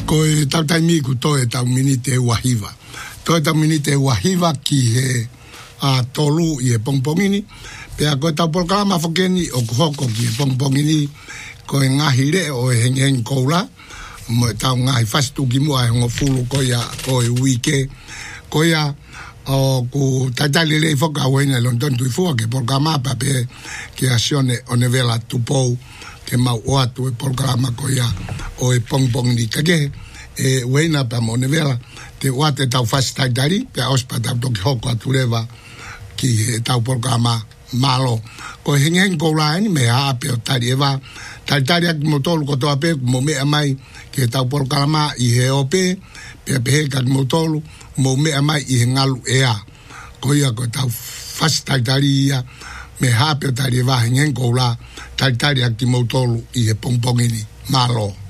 ko e tautaimi ku to e tau mini te wahiva. To e tau mini te wahiva ki he tolu i e pongpongini. Pea ko e tau programa whakeni o kuhoko ki e pongpongini ko e ngahi re o e heng koula. Mo e tau ngahi fastu ki mua e hongo fulu ko e uike. Ko ia o ku taitali rei whoka wena London tuifua ke programa pa pe ke asione o nevela tupou ke mau oatu e programa ko ia o e pongpongini kage e wena pa mo nevela te wate tau fast taitali pe ospa tau toki hoko atureva ki tau programa malo ko hingen ko la ni me a pe tari eva tari ak motol ko to ape mo me mai ke tau programa i he ope pe ka motol mo me mai i ngalu ea ko ia ko tau fast tari ia me ha pe tari eva hingen ko la tari ak motol i he pongpongini malo